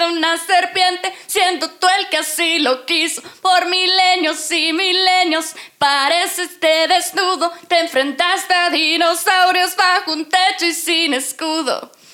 una serpiente, siendo tú el que así lo quiso. Por milenios y milenios pareciste desnudo, te enfrentaste a dinosaurios bajo un techo y sin escudo.